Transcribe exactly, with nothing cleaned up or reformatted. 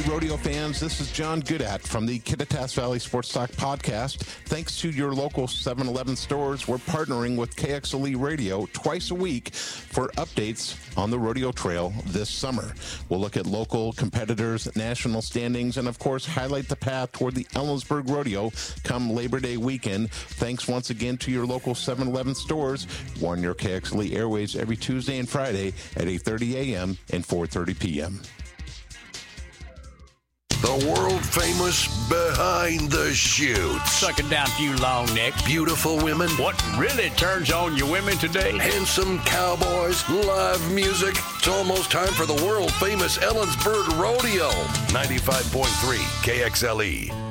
rodeo fans, this is John Goodat from the Kittitas Valley Sports Talk podcast. Thanks to your local seven eleven stores, we're partnering with K X L E Radio twice a week for updates on the rodeo trail this summer. We'll look at local competitors, national standings, and of course highlight the path toward the Ellensburg Rodeo come Labor Day weekend. Thanks once again to your local seven eleven stores. We're on your K X L E airwaves every Tuesday and Friday at eight thirty a.m. and four thirty p.m. The world-famous Behind the Chutes. Sucking down a few long necks. Beautiful women. What really turns on your women today? Handsome cowboys. Live music. It's almost time for the world-famous Ellensburg Rodeo. ninety-five point three K X L E.